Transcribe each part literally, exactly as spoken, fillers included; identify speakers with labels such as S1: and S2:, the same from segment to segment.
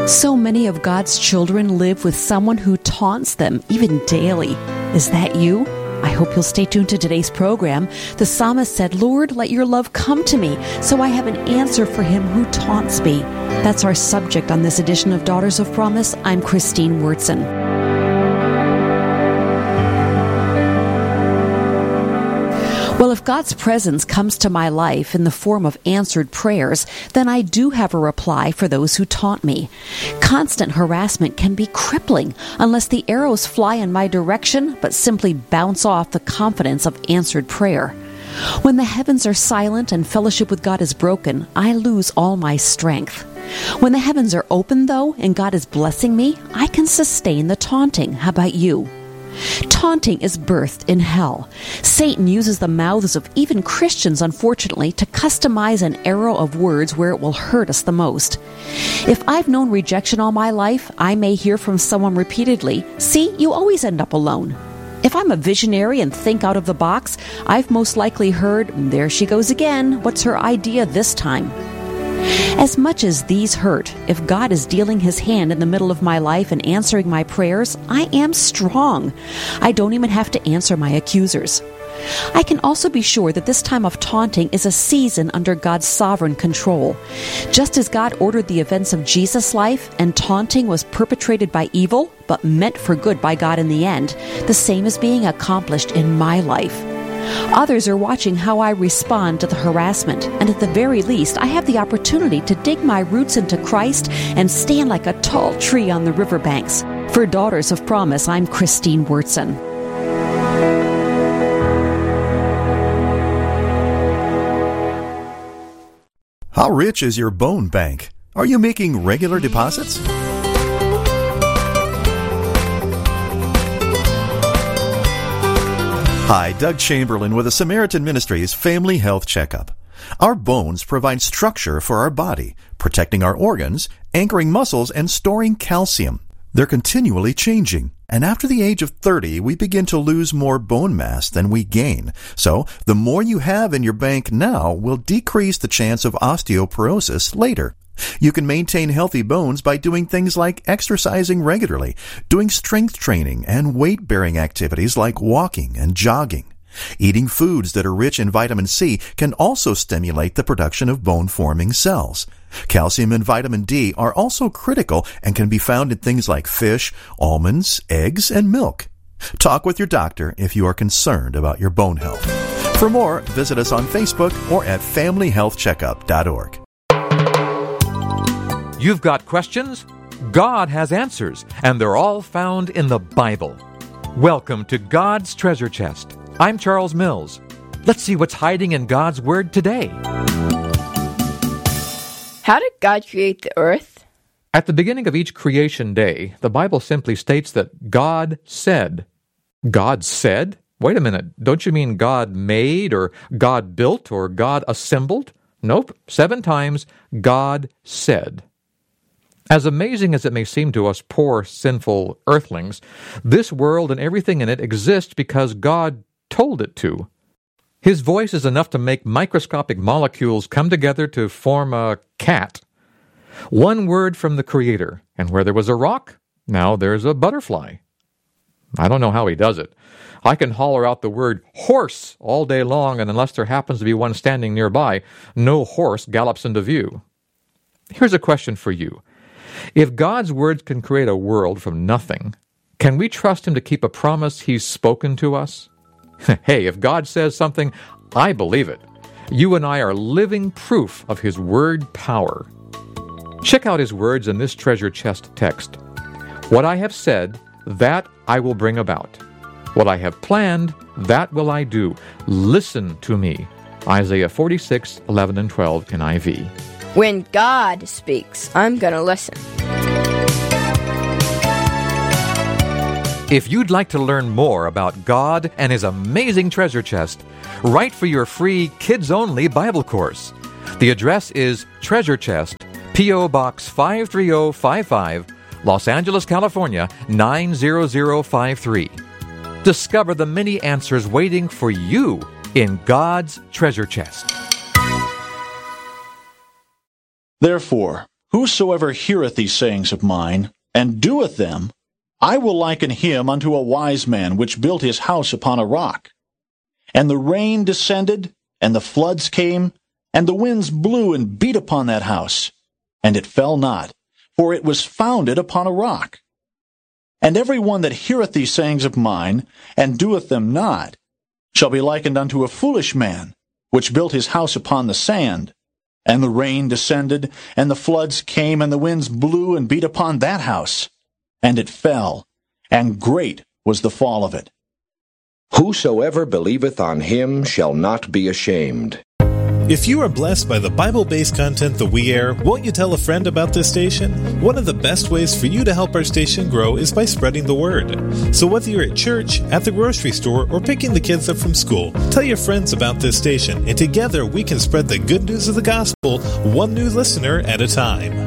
S1: So many of God's children live with someone who taunts them, even daily. Is that you? I hope you'll stay tuned to today's program. The psalmist said, "Lord, let your love come to me, so I have an answer for him who taunts me." That's our subject on this edition of Daughters of Promise. I'm Christine Wurtzen. Well, if God's presence comes to my life in the form of answered prayers, then I do have a reply for those who taunt me. Constant harassment can be crippling unless the arrows fly in my direction, but simply bounce off the confidence of answered prayer. When the heavens are silent and fellowship with God is broken, I lose all my strength. When the heavens are open, though, and God is blessing me, I can sustain the taunting. How about you? Taunting is birthed in hell. Satan uses the mouths of even Christians, unfortunately, to customize an arrow of words where it will hurt us the most. If I've known rejection all my life, I may hear from someone repeatedly, "See, you always end up alone." If I'm a visionary and think out of the box, I've most likely heard, "There she goes again. What's her idea this time?" As much as these hurt, if God is dealing his hand in the middle of my life and answering my prayers, I am strong. I don't even have to answer my accusers. I can also be sure that this time of taunting is a season under God's sovereign control. Just as God ordered the events of Jesus' life and taunting was perpetrated by evil, but meant for good by God in the end, the same is being accomplished in my life. Others are watching how I respond to the harassment, and at the very least, I have the opportunity to dig my roots into Christ and stand like a tall tree on the riverbanks. For Daughters of Promise, I'm Christine Wurtzen.
S2: How rich is your bone bank? Are you making regular deposits? Hi, Doug Chamberlain with the Samaritan Ministries Family Health Checkup. Our bones provide structure for our body, protecting our organs, anchoring muscles, and storing calcium. They're continually changing, and after the age of thirty, we begin to lose more bone mass than we gain. So, the more you have in your bank now will decrease the chance of osteoporosis later. You can maintain healthy bones by doing things like exercising regularly, doing strength training, and weight-bearing activities like walking and jogging. Eating foods that are rich in vitamin C can also stimulate the production of bone-forming cells. Calcium and vitamin D are also critical and can be found in things like fish, almonds, eggs, and milk. Talk with your doctor if you are concerned about your bone health. For more, visit us on Facebook or at family health checkup dot org.
S3: You've got questions? God has answers, and they're all found in the Bible. Welcome to God's Treasure Chest. I'm Charles Mills. Let's see what's hiding in God's Word today.
S4: How did God create the earth?
S3: At the beginning of each creation day, the Bible simply states that God said. God said? Wait a minute. Don't you mean God made, or God built, or God assembled? Nope. Seven times, God said. As amazing as it may seem to us poor, sinful earthlings, this world and everything in it exists because God told it to. His voice is enough to make microscopic molecules come together to form a cat. One word from the Creator, and where there was a rock, now there's a butterfly. I don't know how he does it. I can holler out the word horse all day long, and unless there happens to be one standing nearby, no horse gallops into view. Here's a question for you. If God's words can create a world from nothing, can we trust him to keep a promise he's spoken to us? Hey, if God says something, I believe it. You and I are living proof of his word power. Check out his words in this treasure chest text. What I have said, that I will bring about. What I have planned, that will I do. Listen to me. Isaiah forty-six, eleven and twelve, N I V.
S4: When God speaks, I'm going to listen.
S3: If you'd like to learn more about God and his amazing treasure chest, write for your free kids-only Bible course. The address is Treasure Chest, P O. Box five three zero five five, Los Angeles, California, nine zero zero five three. Discover the many answers waiting for you in God's treasure chest.
S5: Therefore, Whosoever heareth these sayings of mine, and doeth them, I will liken him unto a wise man which built his house upon a rock. And the rain descended, and the floods came, and the winds blew and beat upon that house, and it fell not, for it was founded upon a rock. And every one that heareth these sayings of mine, and doeth them not, shall be likened unto a foolish man, which built his house upon the sand. And the rain descended, and the floods came, and the winds blew and beat upon that house, and it fell, and great was the fall of it.
S6: Whosoever believeth on him shall not be ashamed.
S7: If you are blessed by the Bible-based content that we air, won't you tell a friend about this station? One of the best ways for you to help our station grow is by spreading the word. So whether you're at church, at the grocery store, or picking the kids up from school, tell your friends about this station, and together we can spread the good news of the gospel, one new listener at a time.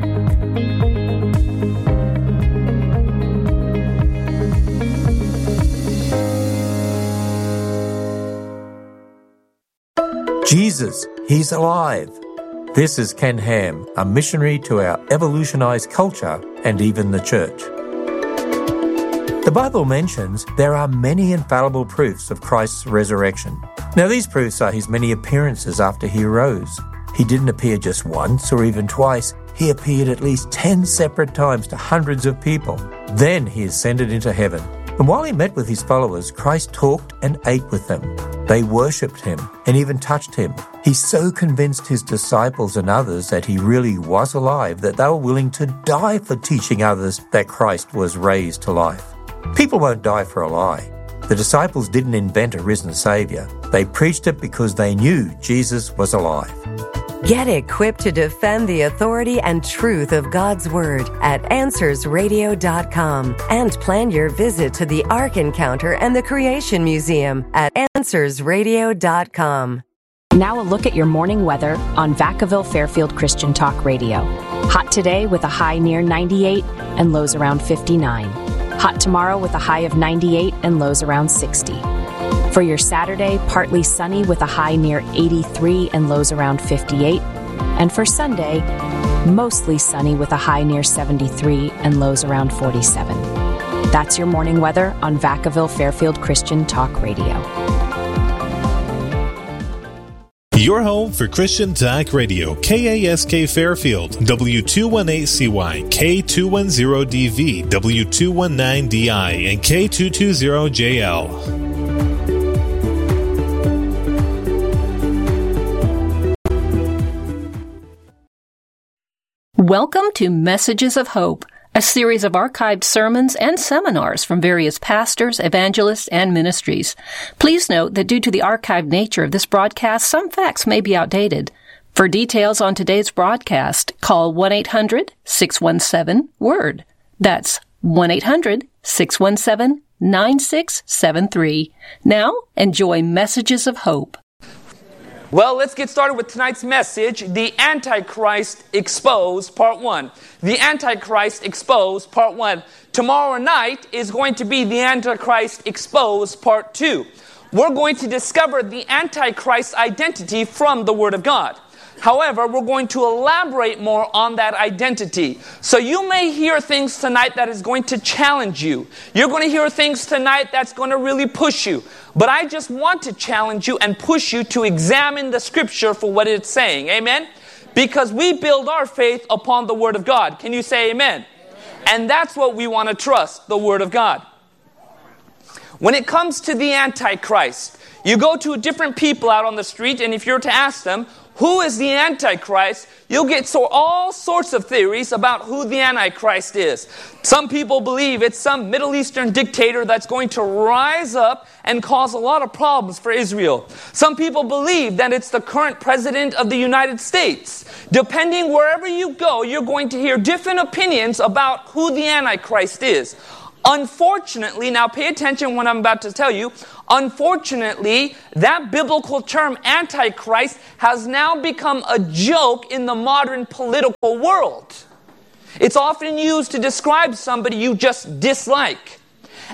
S8: Jesus, He's alive. This is Ken Ham, a missionary to our evolutionized culture and even the church. The Bible mentions there are many infallible proofs of Christ's resurrection. Now, these proofs are His many appearances after He rose. He didn't appear just once or even twice. He appeared at least ten separate times to hundreds of people. Then He ascended into heaven. And while He met with His followers, Christ talked and ate with them. They worshipped Him and even touched Him. He so convinced His disciples and others that He really was alive that they were willing to die for teaching others that Christ was raised to life. People won't die for a lie. The disciples didn't invent a risen Savior. They preached it because they knew Jesus was alive.
S9: Get equipped to defend the authority and truth of God's Word at answers radio dot com and plan your visit to the Ark Encounter and the Creation Museum at answers radio dot com.
S10: Now a look at your morning weather on Vacaville Fairfield Christian Talk Radio. Hot today with a high near ninety-eight and lows around fifty-nine. Hot tomorrow with a high of ninety-eight and lows around sixty. For your Saturday, partly sunny with a high near eighty-three and lows around fifty-eight. And for Sunday, mostly sunny with a high near seventy-three and lows around forty-seven. That's your morning weather on Vacaville Fairfield Christian Talk Radio.
S7: Your home for Christian Talk Radio, K A S K Fairfield, W two eighteen C Y, K two ten D V, W two nineteen D I, and K two twenty J L.
S11: Welcome to Messages of Hope, a series of archived sermons and seminars from various pastors, evangelists, and ministries. Please note that due to the archived nature of this broadcast, some facts may be outdated. For details on today's broadcast, call one eight hundred six one seven WORD. That's one eight hundred six one seven nine six seven three. Now, enjoy Messages of Hope.
S12: Well, let's get started with tonight's message, The Antichrist Exposed, Part one. The Antichrist Exposed, Part one. Tomorrow night is going to be The Antichrist Exposed, Part two. We're going to discover the Antichrist's identity from the Word of God. However, we're going to elaborate more on that identity. So you may hear things tonight that is going to challenge you. You're going to hear things tonight that's going to really push you. But I just want to challenge you and push you to examine the Scripture for what it's saying. Amen? Because we build our faith upon the Word of God. Can you say amen? Amen. And that's what we want to trust, the Word of God. When it comes to the Antichrist, you go to different people out on the street, and if you're to ask them, who is the Antichrist? You'll get so all sorts of theories about who the Antichrist is. Some people believe it's some Middle Eastern dictator that's going to rise up and cause a lot of problems for Israel. Some people believe that it's the current president of the United States. Depending wherever you go, you're going to hear different opinions about who the Antichrist is. Unfortunately, now pay attention to what I'm about to tell you. Unfortunately, that biblical term Antichrist has now become a joke in the modern political world. It's often used to describe somebody you just dislike.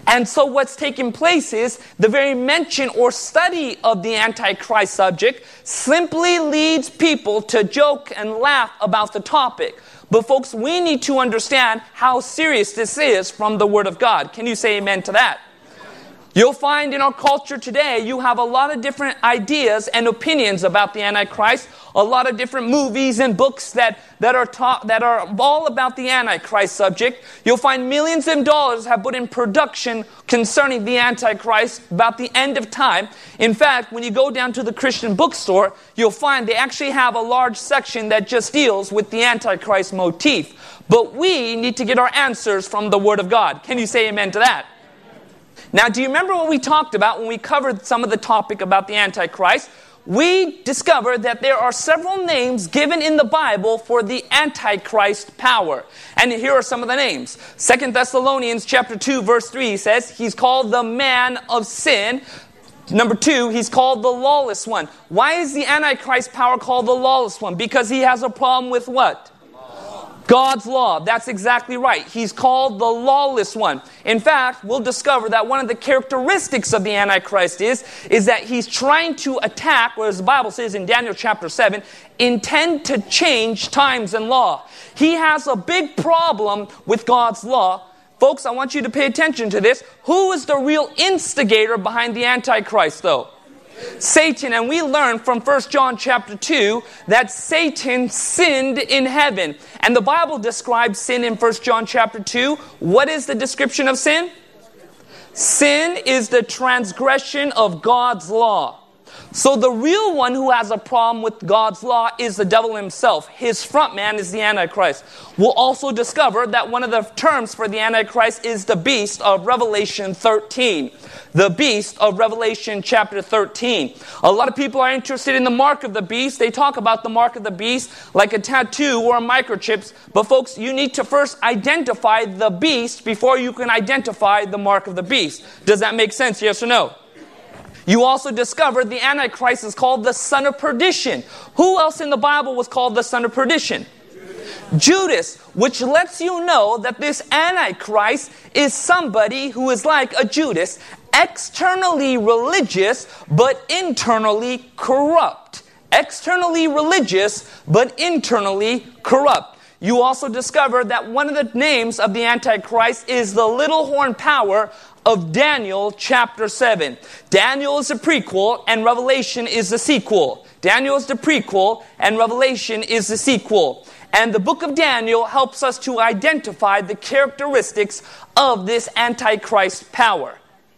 S12: And so what's taking place is the very mention or study of the Antichrist subject simply leads people to joke and laugh about the topic. But folks, we need to understand how serious this is from the Word of God. Can you say amen to that? You'll find in our culture today, you have a lot of different ideas and opinions about the Antichrist, a lot of different movies and books that, that are taught, that are all about the Antichrist subject. You'll find millions of dollars have put in production concerning the Antichrist about the end of time. In fact, when you go down to the Christian bookstore, you'll find they actually have a large section that just deals with the Antichrist motif. But we need to get our answers from the Word of God. Can you say amen to that? Now, do you remember what we talked about when we covered some of the topic about the Antichrist? We discovered that there are several names given in the Bible for the Antichrist power. And here are some of the names. Second Thessalonians chapter two, verse three says, he's called the man of sin. Number two, he's called the lawless one. Why is the Antichrist power called the lawless one? Because he has a problem with what? God's law. That's exactly right. He's called the lawless one. In fact, we'll discover that one of the characteristics of the Antichrist is, is that he's trying to attack, or as the Bible says in Daniel chapter seven, intend to change times and law. He has a big problem with God's law. Folks, I want you to pay attention to this. Who is the real instigator behind the Antichrist, though? Satan. And we learn from First John chapter two that Satan sinned in heaven. And the Bible describes sin in First John chapter two. What is the description of sin? Sin is the transgression of God's law. So the real one who has a problem with God's law is the devil himself. His front man is the Antichrist. We'll also discover that one of the terms for the Antichrist is the beast of Revelation thirteen. The beast of Revelation chapter thirteen. A lot of people are interested in the mark of the beast. They talk about the mark of the beast like a tattoo or a microchip. But folks, you need to first identify the beast before you can identify the mark of the beast. Does that make sense? Yes or no? You also discovered the Antichrist is called the son of perdition. Who else in the Bible was called the son of perdition? Judas. Judas, which lets you know that this Antichrist is somebody who is like a Judas, externally religious, but internally corrupt. Externally religious, but internally corrupt. You also discover that one of the names of the Antichrist is the little horn power of Daniel chapter seven. Daniel is a prequel and Revelation is the sequel. Daniel is the prequel and Revelation is the sequel. And the book of Daniel helps us to identify the characteristics of this Antichrist power.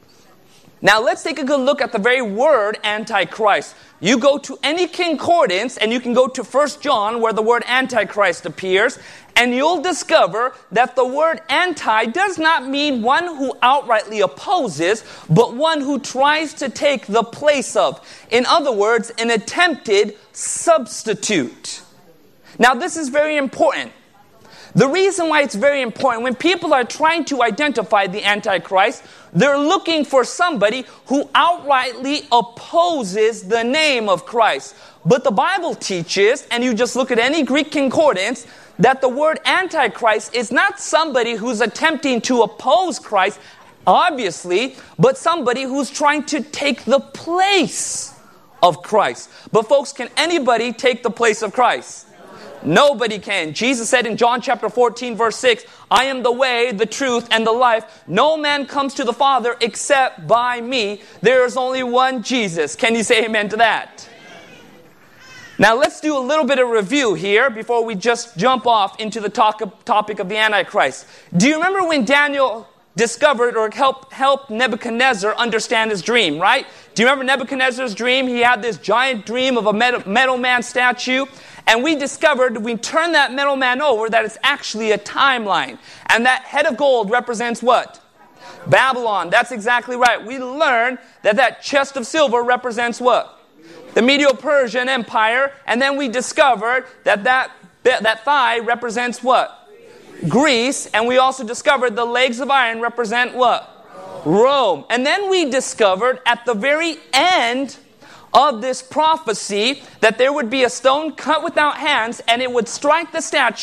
S12: Now let's take a good look at the very word Antichrist. You go to any concordance and you can go to First John where the word Antichrist appears, and you'll discover that the word anti does not mean one who outrightly opposes, but one who tries to take the place of. In other words, an attempted substitute. Now this is very important. The reason why it's very important, when people are trying to identify the Antichrist, they're looking for somebody who outrightly opposes the name of Christ. But the Bible teaches, and you just look at any Greek concordance, that the word Antichrist is not somebody who's attempting to oppose Christ, obviously, but somebody who's trying to take the place of Christ. But folks, can anybody take the place of Christ? Nobody can. Jesus said in John chapter fourteen verse six, I am the way, the truth, and the life. No man comes to the Father except by me. There is only one Jesus. Can you say amen to that? Now let's do a little bit of review here before we just jump off into the talk of, topic of the Antichrist. Do you remember when Daniel discovered or helped help Nebuchadnezzar understand his dream, right? Do you remember Nebuchadnezzar's dream? He had this giant dream of a metal, metal man statue. And we discovered, we turned that metal man over, that it's actually a timeline. And that head of gold represents what? Babylon. That's exactly right. We learned that that chest of silver represents what? The Medo-Persian Empire. And then we discovered that that, that thigh represents what? Greece. And we also discovered the legs of iron represent what? Rome. And then we discovered at the very end of this prophecy that there would be a stone cut without hands and it would strike the statue